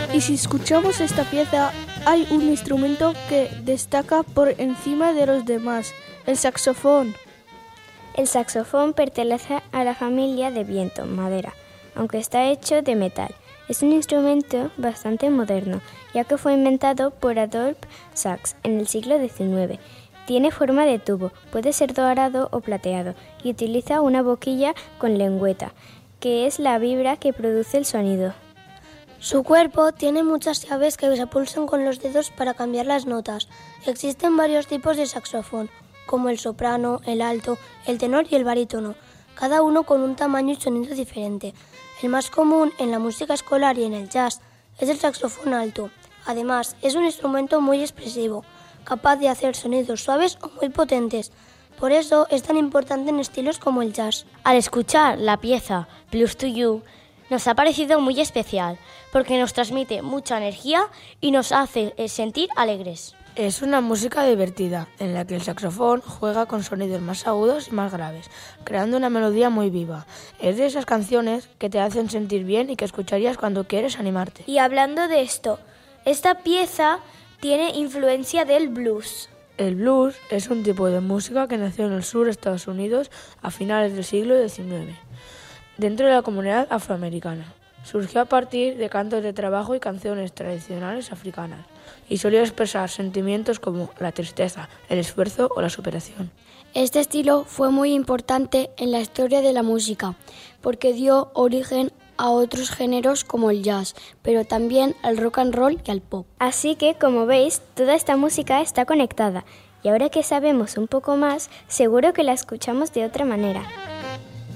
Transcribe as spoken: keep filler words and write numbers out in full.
Y si escuchamos esta pieza, hay un instrumento que destaca por encima de los demás, el saxofón. El saxofón pertenece a la familia de viento, madera, aunque está hecho de metal. Es un instrumento bastante moderno, ya que fue inventado por Adolphe Sax en el siglo diecinueve. Tiene forma de tubo, puede ser dorado o plateado, y utiliza una boquilla con lengüeta, que es la vibra que produce el sonido. Su cuerpo tiene muchas llaves que se pulsan con los dedos para cambiar las notas. Existen varios tipos de saxofón, como el soprano, el alto, el tenor y el barítono, cada uno con un tamaño y sonido diferente. El más común en la música escolar y en el jazz es el saxofón alto. Además, es un instrumento muy expresivo, capaz de hacer sonidos suaves o muy potentes. Por eso es tan importante en estilos como el jazz. Al escuchar la pieza Blues to You, nos ha parecido muy especial, porque nos transmite mucha energía y nos hace sentir alegres. Es una música divertida, en la que el saxofón juega con sonidos más agudos y más graves, creando una melodía muy viva. Es de esas canciones que te hacen sentir bien y que escucharías cuando quieres animarte. Y hablando de esto, esta pieza tiene influencia del blues. El blues es un tipo de música que nació en el sur de Estados Unidos a finales del siglo diecinueve. Dentro de la comunidad afroamericana. Surgió a partir de cantos de trabajo y canciones tradicionales africanas y solía expresar sentimientos como la tristeza, el esfuerzo o la superación. Este estilo fue muy importante en la historia de la música porque dio origen a otros géneros como el jazz, pero también al rock and roll y al pop. Así que, como veis, toda esta música está conectada y ahora que sabemos un poco más, seguro que la escuchamos de otra manera.